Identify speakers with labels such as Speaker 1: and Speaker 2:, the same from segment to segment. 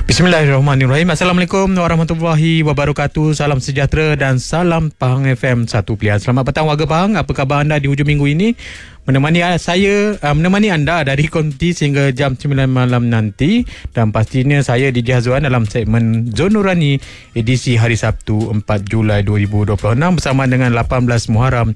Speaker 1: Bismillahirrahmanirrahim. Assalamualaikum warahmatullahi wabarakatuh. Salam sejahtera dan salam Pahang FM Satu Pilihan. Selamat petang warga Pahang. Apa khabar anda di hujung minggu ini? Menemani anda dari konti sehingga jam 9 malam nanti. Dan pastinya saya DJ Hazwan dalam segmen Zon Nurani edisi hari Sabtu 4 Julai 2026 bersama dengan 18 Muharram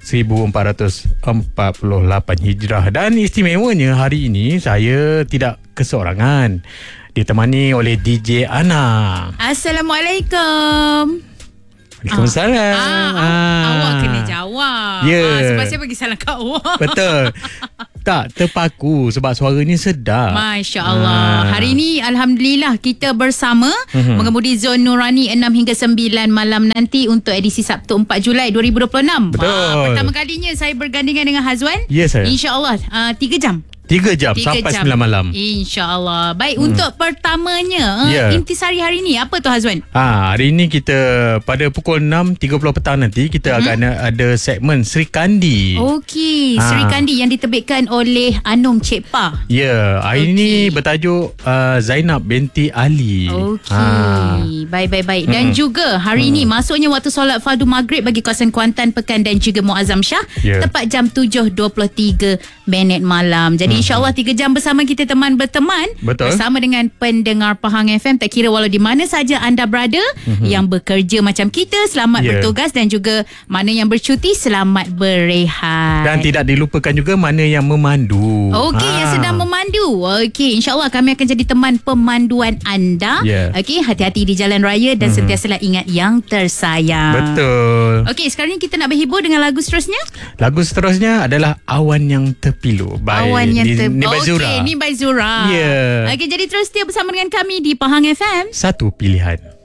Speaker 1: 1448 Hijrah. Dan istimewanya hari ini saya tidak keseorangan, ditemani oleh DJ Ana.
Speaker 2: Assalamualaikum.
Speaker 1: Waalaikumsalam.
Speaker 2: Awak kena jawab. Sebab saya bagi salam kat awak.
Speaker 1: Betul. Tak terpaku sebab suara ni sedap.
Speaker 2: Masya Allah. Hari ni Alhamdulillah kita bersama mengemudi Zon Nurani 6 hingga 9 malam nanti untuk edisi Sabtu 4 Julai 2026.
Speaker 1: Betul.
Speaker 2: Pertama kalinya saya bergandingan dengan Hazwan.
Speaker 1: Yes, saya.
Speaker 2: InsyaAllah 3 jam.
Speaker 1: 3 jam sampai 9 malam.
Speaker 2: InsyaAllah. Baik, untuk pertamanya intisari hari ni apa tu Hazwan?
Speaker 1: Hari ni kita pada pukul 6.30 petang nanti kita akan ada segmen Sri Kandi.
Speaker 2: Okey, Sri Kandi yang diterbitkan oleh Anum Cik Pa.
Speaker 1: Ya, hari ni bertajuk Zainab binti Ali.
Speaker 2: Okey. Baik. Dan juga hari ni masuknya waktu solat fardu maghrib bagi kawasan Kuantan, Pekan dan juga Muazzam Shah tepat jam 7.23 malam. Jadi insyaAllah 3 jam bersama kita teman berteman.
Speaker 1: Betul.
Speaker 2: Bersama dengan pendengar Pahang FM. Tak kira walau di mana saja anda berada, yang bekerja macam kita, selamat bertugas, dan juga mana yang bercuti, selamat berehat.
Speaker 1: Dan tidak dilupakan juga mana yang memandu.
Speaker 2: Okey, yang sedang memandu. Okey, insyaAllah kami akan jadi teman pemanduan anda. Okey, hati-hati di jalan raya dan sentiasalah ingat yang tersayang.
Speaker 1: Betul.
Speaker 2: Okey, sekarang ni kita nak berhibur dengan lagu seterusnya.
Speaker 1: Lagu seterusnya adalah Awan Yang Terpilu by Ni by Zura.
Speaker 2: Okey, ni by Zura. Okey, jadi terus setia bersama dengan kami di Pahang FM.
Speaker 1: Satu Pilihan.